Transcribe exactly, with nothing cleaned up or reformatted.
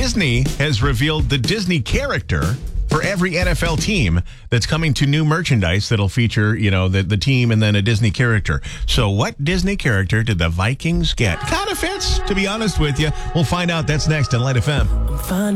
Disney has revealed the Disney character for every N F L team that's coming to new merchandise that'll feature, you know, the, the team and then a Disney character. So what Disney character did the Vikings get? Kind of fits, to be honest with you. We'll find out. That's next on Light F M.